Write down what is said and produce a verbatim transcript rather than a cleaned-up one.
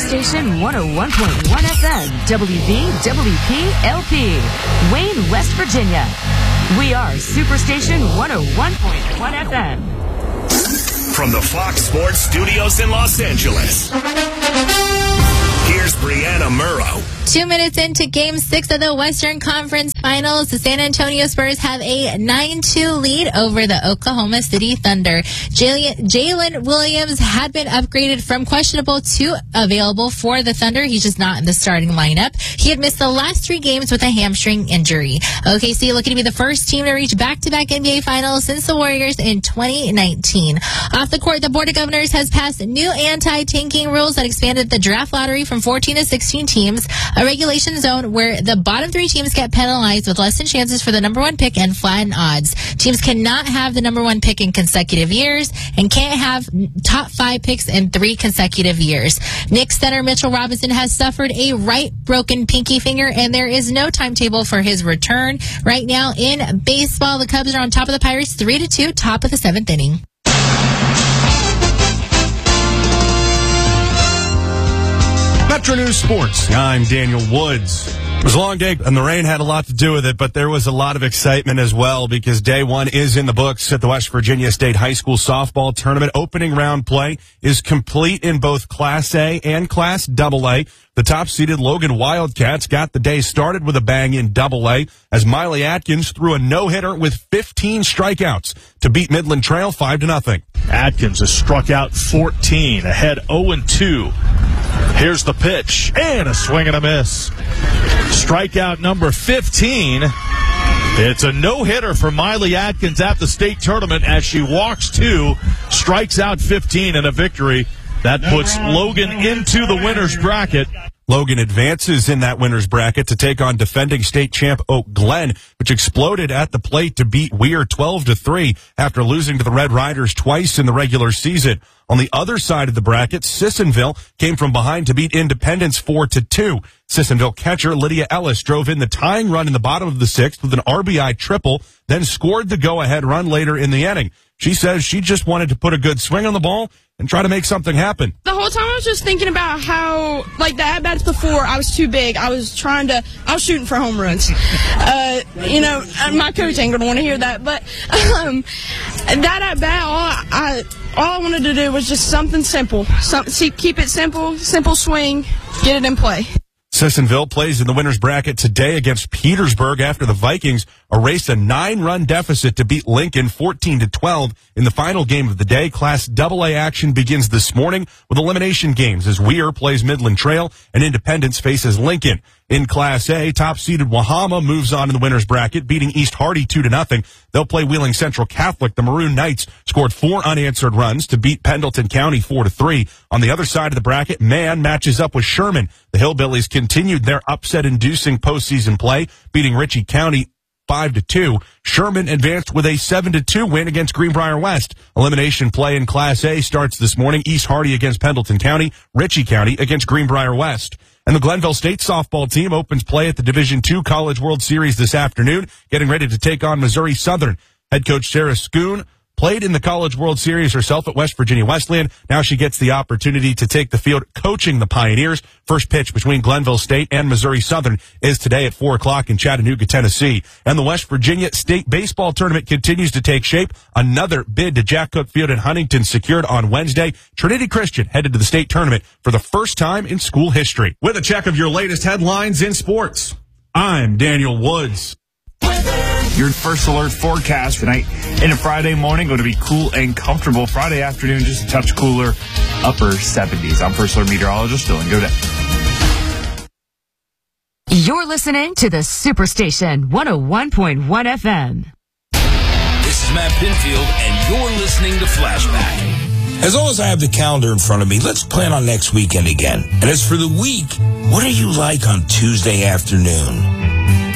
Superstation one oh one point one F M, W V W P L P, Wayne, West Virginia. We are Superstation one oh one point one F M. From the Fox Sports Studios in Los Angeles, here's Brianna Murrow. Two minutes into Game six of the Western Conference Finals, the San Antonio Spurs have a nine two lead over the Oklahoma City Thunder. Jalen Williams had been upgraded from questionable to available for the Thunder. He's just not in the starting lineup. He had missed the last three games with a hamstring injury. O K C looking to be the first team to reach back-to-back N B A Finals since the Warriors in twenty nineteen. Off the court, the Board of Governors has passed new anti-tanking rules that expanded the draft lottery from fourteen to sixteen teams, a regulation zone where the bottom three teams get penalized with less than chances for the number one pick and flatten odds. Teams cannot have the number one pick in consecutive years and can't have top five picks in three consecutive years. Knicks center Mitchell Robinson has suffered a right broken pinky finger, and there is no timetable for his return. Right now in baseball, the Cubs are on top of the Pirates three to two, top of the seventh inning. Metro News Sports. I'm Daniel Woods. It was a long day, and the rain had a lot to do with it, but there was a lot of excitement as well because day one is in the books at the West Virginia State High School Softball Tournament. Opening round play is complete in both Class A and Class double A. The top-seeded Logan Wildcats got the day started with a bang in double A as Miley Atkins threw a no-hitter with fifteen strikeouts to beat Midland Trail five to nothing. Atkins has struck out fourteen, ahead oh and two. Here's the pitch, and a swing and a miss. Strikeout number fifteen. It's a no-hitter for Miley Atkins at the state tournament as she walks two, strikes out fifteen, and a victory. That puts Logan into the winner's bracket. Logan advances in that winner's bracket to take on defending state champ Oak Glen, which exploded at the plate to beat Weir twelve to three after losing to the Red Riders twice in the regular season. On the other side of the bracket, Sissonville came from behind to beat Independence four to two. Sissonville catcher Lydia Ellis drove in the tying run in the bottom of the sixth with an R B I triple, then scored the go-ahead run later in the inning. She says she just wanted to put a good swing on the ball and try to make something happen. The whole time I was just thinking about how, like, the at-bats before, I was too big. I was trying to, I was shooting for home runs. Uh, you know, my coach ain't going to want to hear that, but um, that at-bat, all I, all I wanted to do was just something simple. Some, see, keep it simple, simple swing, get it in play. Sissonville plays in the winner's bracket today against Petersburg after the Vikings erased a nine-run deficit to beat Lincoln fourteen to twelve in the final game of the day. Class double A action begins this morning with elimination games as Weir plays Midland Trail and Independence faces Lincoln. In Class A, top-seeded Wahama moves on in the winner's bracket, beating East Hardy two to nothing. They'll play Wheeling Central Catholic. The Maroon Knights scored four unanswered runs to beat Pendleton County four to three. On the other side of the bracket, Man matches up with Sherman. The Hillbillies continued their upset-inducing postseason play, beating Ritchie County five to two. Sherman advanced with a seven to two win against Greenbrier West. Elimination play in Class A starts this morning. East Hardy against Pendleton County, Ritchie County against Greenbrier West. And the Glenville State softball team opens play at the Division two College World Series this afternoon, getting ready to take on Missouri Southern. Head coach Sarah Schoon played in the College World Series herself at West Virginia Wesleyan. Now she gets the opportunity to take the field coaching the Pioneers. First pitch between Glenville State and Missouri Southern is today at four o'clock in Chattanooga, Tennessee. And the West Virginia State Baseball Tournament continues to take shape. Another bid to Jack Cook Field in Huntington secured on Wednesday. Trinity Christian headed to the state tournament for the first time in school history. With a check of your latest headlines in sports, I'm Daniel Woods. Your first alert forecast tonight into Friday morning going to be cool and comfortable. Friday afternoon just a touch cooler, upper seventies. I'm First Alert meteorologist Dylan Godet. You're listening to the Superstation one oh one point one F M. This is Matt Pinfield, and you're listening to Flashback. As long as I have the calendar in front of me, let's plan on next weekend again. And as for the week, what are you like on Tuesday afternoon?